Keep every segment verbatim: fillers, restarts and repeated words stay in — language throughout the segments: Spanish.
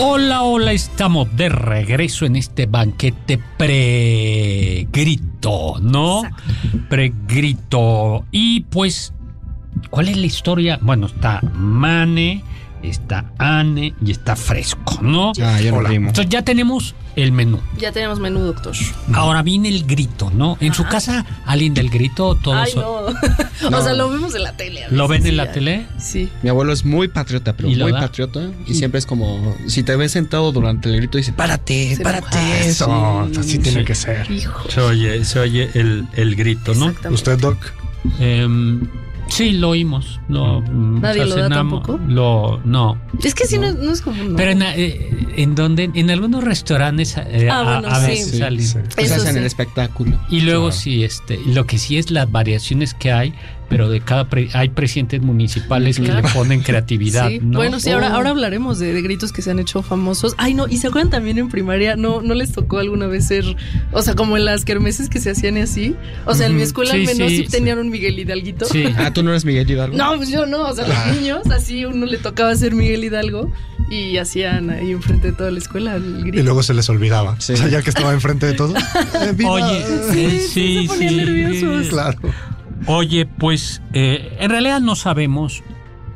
Hola, hola, estamos de regreso en este banquete pre-grito, ¿no? Pre-grito. Y pues, ¿cuál es la historia? Bueno, está Mane, está Anne y está Fresco, ¿no? Ah, ya lo vimos. Entonces ya tenemos el menú. Ya tenemos menú, doctor. Ahora viene el grito, ¿no? En su casa, alguien del grito, todos. Ay, no. No. O sea, lo vemos en la tele. a veces, ¿Lo ven sí, en la ya. tele? Sí. Mi abuelo es muy patriota, pero ¿Y lo muy da? patriota. Y siempre es como, si te ves sentado durante el grito, dice, párate, Se párate. enoja. Eso, Sí, así tiene sí. que ser. Hijo. Se oye, se oye el, el grito, ¿no? Exactamente. ¿Usted, Doc? Eh, sí, lo oímos. Lo, ¿Nadie o sea, lo da cenamos, tampoco? Lo, no. Es que sí, no, no es común. ¿no? Pero en, eh, en donde, en algunos restaurantes eh, Ah, a, bueno, a sí. veces Sí, salen. sí. Pues Eso hacen sí. el espectáculo. Y luego Claro. sí, este, lo que sí es las variaciones que hay, pero de cada pre- hay presidentes municipales que Claro. le ponen creatividad, Sí. ¿no? Bueno, sí, ahora, Oh. ahora hablaremos de, de gritos que se han hecho famosos. Ay, no, y se acuerdan también en primaria, ¿no no les tocó alguna vez ser, o sea, como en las kermeses que se hacían y así? O sea, en mi Ujú. escuela Sí, al menos sí, sí, tenían un Miguel Hidalguito. Sí. Ah, ¿tú no eres Miguel Hidalgo? No, pues yo no, o sea, los niños, así uno le tocaba ser Miguel Hidalgo y hacían ahí enfrente de toda la escuela el grito. Y luego se les olvidaba. Sí. O sea, ya que estaba enfrente de todo. eh, viva. Oye, Sí, eh, sí, se ponían nerviosos. Claro. Oye, pues eh, en realidad no sabemos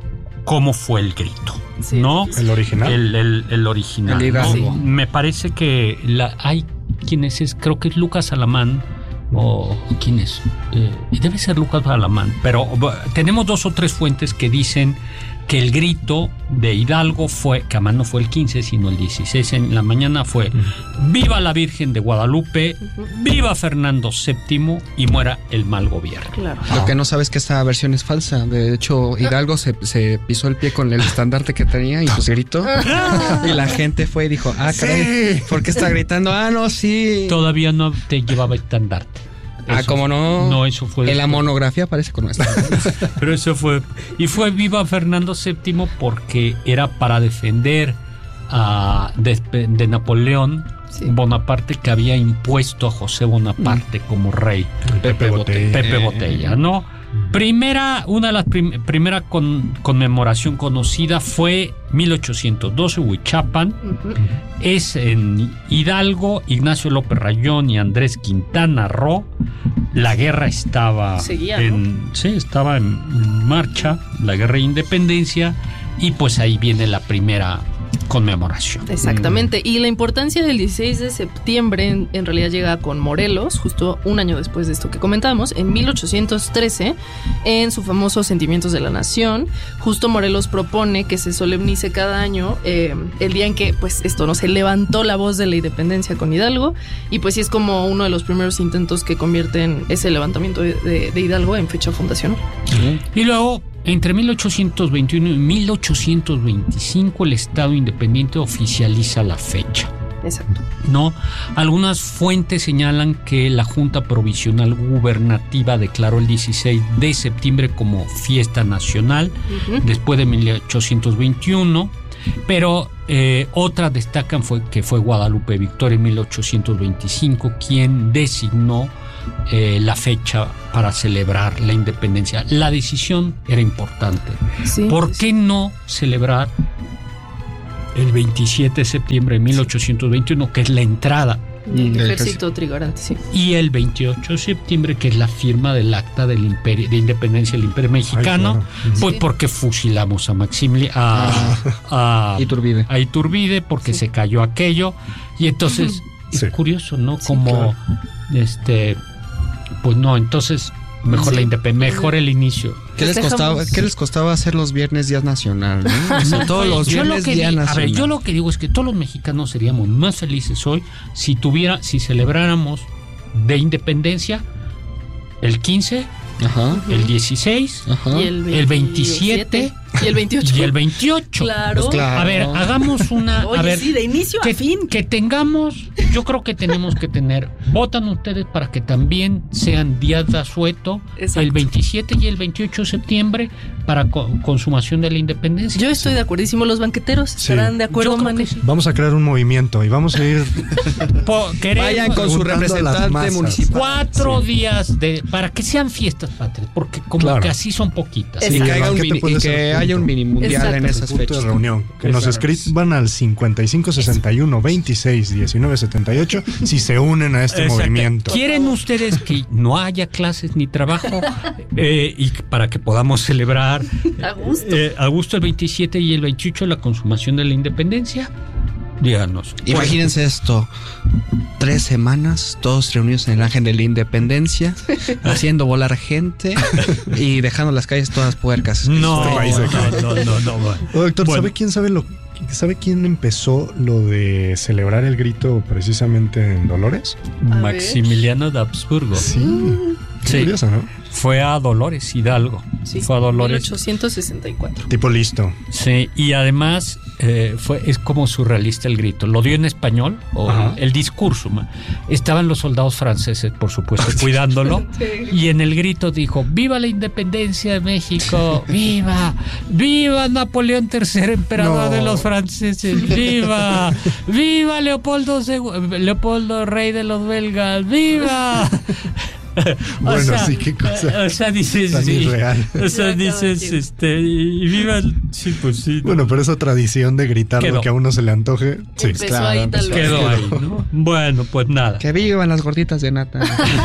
cómo fue el grito, Sí, ¿no? sí, sí. El original. El, el, el original. El ¿no? Hidalgo. Me parece que la, hay quienes es, creo que es Lucas Alamán, o quién es, Eh, debe ser Lucas Alamán, pero b- tenemos dos o tres fuentes que dicen que el grito de Hidalgo fue, que además no fue el quince, sino el dieciséis en la mañana, fue viva la Virgen de Guadalupe, viva Fernando séptimo y muera el mal gobierno. Claro. Lo que no sabes es que esta versión es falsa. De hecho, Hidalgo se, se pisó el pie con el estandarte que tenía y pues gritó. Y la gente fue y dijo, ah, caray, ¿por qué está gritando? Ah, no, sí. Todavía no te llevaba estandarte. Ah, Eso- ¿cómo no? No, eso fue En la después. monografía aparece con nuestra. Pero eso fue. Y fue viva Fernando séptimo porque era para defender a, de, de Napoleón Sí. Bonaparte, que había impuesto a José Bonaparte como rey. Pepe Botella. Pepe Botella, ¿no? Primera, una de las prim, primera con, conmemoración conocida fue mil ochocientos doce, Huichapan. Ujú. Es en Hidalgo, Ignacio López Rayón y Andrés Quintana Roo. La guerra estaba Seguía, en, sí, estaba en marcha, la guerra de independencia, y pues ahí viene la primera conmemoración. Exactamente, y la importancia del dieciséis de septiembre en, en realidad llega con Morelos, justo un año después de esto que comentábamos, en mil ochocientos trece, en su famoso Sentimientos de la Nación. Justo Morelos propone que se solemnice cada año eh, el día en que, pues, esto, ¿no? Se levantó la voz de la independencia con Hidalgo, y pues sí es como uno de los primeros intentos que convierten ese levantamiento de, de- de Hidalgo en fecha fundacional. Y luego, entre mil ochocientos veintiuno y mil ochocientos veinticinco, el Estado Independiente oficializa la fecha. Exacto. ¿No? Algunas fuentes señalan que la Junta Provisional Gubernativa declaró el dieciséis de septiembre como fiesta nacional Ujú. después de mil ochocientos veintiuno, pero eh, otras destacan fue que fue Guadalupe Victoria en mil ochocientos veinticinco quien designó eh, la fecha para celebrar la independencia. La decisión era importante. Sí. ¿Por qué no celebrar el veintisiete de septiembre de mil ochocientos veintiuno, que es la entrada, El Del ejército trigarante, sí. y el veintiocho de septiembre, que es la firma del acta del imperio, de independencia del Imperio Mexicano? Ay, claro. Pues Sí. porque fusilamos a Maximiliano, a, a, Iturbide. a Iturbide, porque Sí. se cayó aquello, y entonces es Sí. curioso, ¿no? Sí, Como este, pues no, entonces mejor Sí. la independencia, mejor el inicio. ¿Qué les Festejamos. costaba, ¿qué les costaba hacer los viernes Día Nacional? ¿no? O sea, todos los Yo lo viernes que Día di- Nacional. A ver, yo lo que digo es que todos los mexicanos seríamos más felices hoy si tuviera, si celebráramos de independencia el quince, Ajá, el dieciséis, ajá. Y el, el veintisiete y el veintiocho. y el veintiocho. Claro. Pues claro. A ver, hagamos una. Oye, a ver, sí, de inicio que, a fin. que tengamos, yo creo que tenemos que tener, votan ustedes para que también sean días de asueto Exacto. el veintisiete y el veintiocho de septiembre para co- consumación de la independencia. Yo estoy de acuerdísimo. Los banqueteros Sí. estarán de Yo acuerdo, creo Mane. que sí. Vamos a crear un movimiento y vamos a ir Po- queremos Vayan con su Juntando a las representante masas. municipal. cuatro días de para que sean fiestas patrias, porque como Claro. que así son poquitas. Y Exacto. que, haya un El banquete mini- puede y ser que junto. haya un mini mundial Exacto. en esas Punto fechas. de reunión. Que nos Exacto. escriban al cincuenta y cinco sesenta y uno veintiséis diecinueve setenta y ocho si se unen a este Exacto. movimiento. ¿Quieren ustedes que no haya clases ni trabajo eh, y para que podamos celebrar A gusto. eh, a gusto el veintisiete y el veintiocho la consumación de la independencia? Díganos. Imagínense esto, tres semanas, todos reunidos en el Ángel de la Independencia, haciendo volar gente y dejando las calles todas puercas. No, Este país de acá. no, no, no, no, bueno. Oh, doctor, Bueno. ¿sabe quién sabe lo sabe quién empezó lo de celebrar el grito precisamente en Dolores? A ver. Maximiliano de Habsburgo. Sí. Qué Sí. curioso, ¿no? Fue a Dolores Hidalgo. Sí, Fue a Dolores. mil ochocientos sesenta y cuatro. Tipo listo. Sí, y además eh, fue es como surrealista el grito. Lo dio en español, o Ajá. el discurso. ma. Estaban los soldados franceses, por supuesto, cuidándolo. Sí. Y en el grito dijo: ¡Viva la independencia de México! ¡Viva! ¡Viva Napoleón tercero, emperador No. de los franceses! ¡Viva! ¡Viva Leopoldo segundo, Leopoldo, rey de los belgas! ¡Viva! Bueno, sí, qué cosa O sea, dices, tan sí. irreal. O sea, Viva cada dices, quien. este, y viva, el- sí, pues sí. ¿no? Bueno, pero esa tradición de gritar Quedó. lo que a uno se le antoje, sí. Empezó claro, ahí tal empezó. vez. Quedó ahí, ¿no? Bueno, pues nada. Que vivan las gorditas de nata.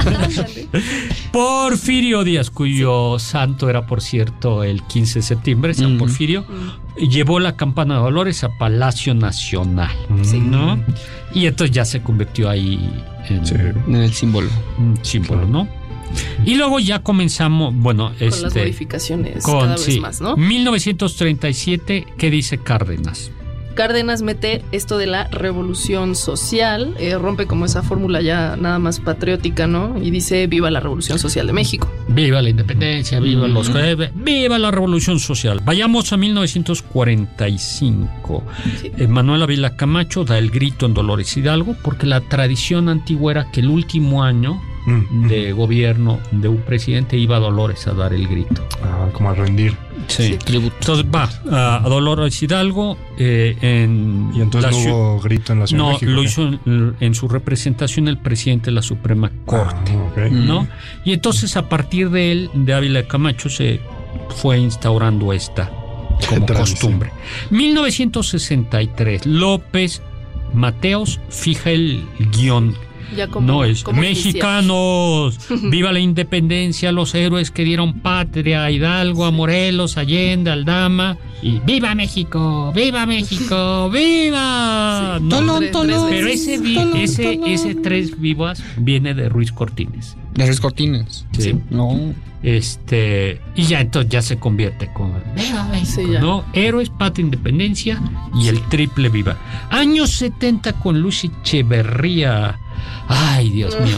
Porfirio Díaz, cuyo santo era, por cierto, el quince de septiembre, San Ujú. Porfirio, llevó la campana de Dolores a Palacio Nacional, Sí. ¿no? Y entonces ya se convirtió ahí en Sí. En el símbolo. un símbolo, ¿no? Y luego ya comenzamos, bueno, Con las este... modificaciones con, cada vez sí, más, ¿no? mil novecientos treinta y siete, ¿qué dice Cárdenas? Cárdenas mete esto de la revolución social, eh, rompe como esa fórmula ya nada más patriótica, ¿no? Y dice: viva la revolución social de México. Viva la independencia, viva los jueves, viva la revolución social. Vayamos a mil novecientos cuarenta y cinco. Sí. Eh, Manuel Ávila Camacho da el grito en Dolores Hidalgo porque la tradición antigua era que el último año Mm, de gobierno de un presidente iba a Dolores a dar el grito. ah, como a rendir. Sí. Tributo. Entonces va a, a Dolores Hidalgo eh, en Y entonces la no ciu- hubo grito en la Ciudad no, de México. lo ¿qué? hizo en, en su representación el presidente de la Suprema Corte. Ah, ok. Mm. ¿No? Y entonces a partir de él, de Ávila Camacho, se fue instaurando esta como Tradición. costumbre. mil novecientos sesenta y tres, López Mateos fija el guión. Ya como, No es como mexicanos, viva la independencia, los héroes que dieron patria a Hidalgo, a Morelos, Allende, Aldama, y viva México, viva México, viva. Sí. No, Tolón, tres- tolón, pero ese, vi- tolón, ese, tolón. ese tres vivas viene de Ruiz Cortines. De Ruiz Cortines. Sí. No. Este, y ya entonces ya se convierte con viva México, Sí, ya. ¿no? Héroes, patria, independencia y el triple viva. Años setenta con Lucy Echeverría. Ay, Dios mío.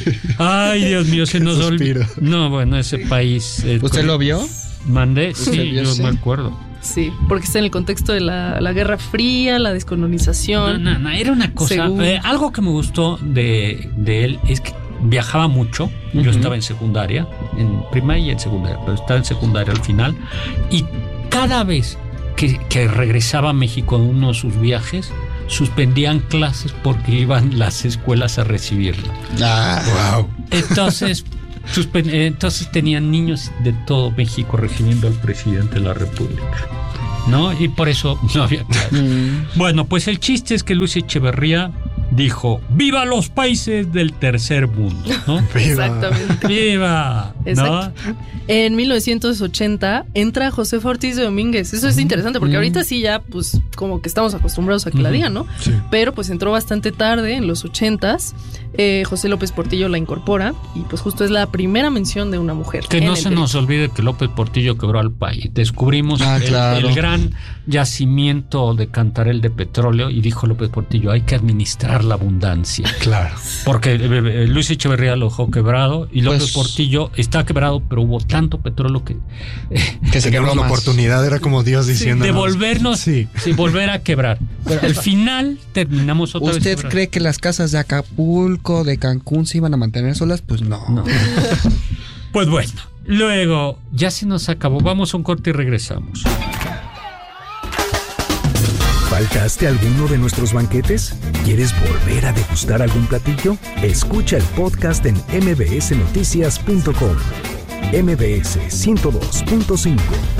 Ay, Dios mío, se Qué nos olvidó. suspiro. No, bueno, ese país. eh, ¿Usted con- lo vio? Mandé, ¿Usted sí, vio yo ese? me acuerdo. Sí, porque está en el contexto de la, la Guerra Fría, la No, descolonización. no, no, era una cosa. Según- eh, algo que me gustó de, de él es que viajaba mucho. Yo Ujú. estaba en secundaria, en primaria y en secundaria, pero estaba en secundaria al final. Y cada vez que, que regresaba a México en uno de sus viajes, suspendían clases porque iban las escuelas a recibirlo. Ah, Wow. Entonces, suspen- eh, entonces tenían niños de todo México recibiendo al presidente de la República, ¿no? Y por eso no había clases. mm, Bueno, pues el chiste es que Lucy Echeverría dijo: ¡viva los países del tercer mundo! ¿no? Viva. Exactamente. ¡Viva! ¿no? Exacto. En mil novecientos ochenta entra José Ortiz de Domínguez. Eso es interesante porque Mm. ahorita sí ya, pues, como que estamos acostumbrados a que la Ujú. digan, ¿no? Sí. Pero pues entró bastante tarde, en los ochentas. Eh, José López Portillo la incorpora y pues justo es la primera mención de una mujer. Que en no el se derecho. nos olvide que López Portillo quebró al país. Descubrimos Ah, el, claro. el gran yacimiento de Cantarell de petróleo y dijo López Portillo: hay que administrar la abundancia. Claro. Porque eh, eh, Luis Echeverría lo dejó quebrado y López Pues- Portillo está quebrado, pero hubo tanto petróleo que que se quebró Teníamos la más. oportunidad, era como Dios diciendo. devolvernos, Sí. sí, volver a quebrar. Pero al final terminamos otra vez ¿Usted quebrados. cree que las casas de Acapulco, de Cancún se iban a mantener solas? Pues no. No. Pues bueno, luego ya se nos acabó. Vamos a un corte y regresamos. ¿Faltaste a alguno de nuestros banquetes? ¿Quieres volver a degustar algún platillo? Escucha el podcast en m b s noticias punto com. M B S ciento dos punto cinco.